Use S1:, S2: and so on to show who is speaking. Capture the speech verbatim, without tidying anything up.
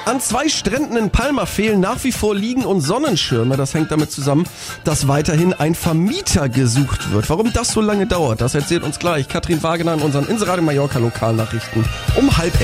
S1: An zwei Stränden in Palma fehlen nach wie vor Liegen- und Sonnenschirme. Das hängt damit zusammen, dass weiterhin ein Vermieter gesucht wird. Warum das so lange dauert, das erzählt uns gleich Katrin Wagener in unseren Inseradio Mallorca Lokalnachrichten um halb